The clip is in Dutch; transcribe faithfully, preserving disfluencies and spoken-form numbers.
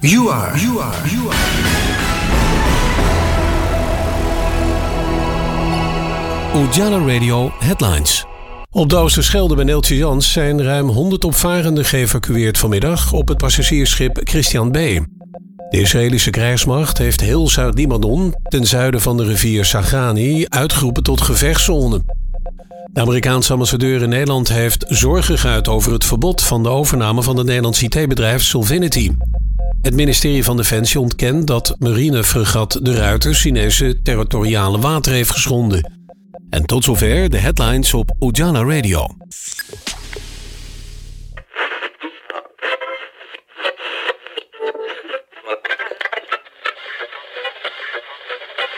You are. You are. You are. Ujala Radio Headlines. Op de Oosterschelde bij Neeltje Jans zijn ruim honderd opvarenden geëvacueerd vanmiddag op het passagiersschip Christian B. De Israëlische krijgsmacht heeft heel Zuid-Libanon, ten zuiden van de rivier Sagrani, uitgeroepen tot gevechtszone. De Amerikaanse ambassadeur in Nederland heeft zorgen geuit over het verbod van de overname van het Nederlands I T-bedrijf Solvinity. Het ministerie van Defensie ontkent dat marinefregat De Ruiter Chinese territoriale water heeft geschonden. En tot zover de headlines op Ujala Radio.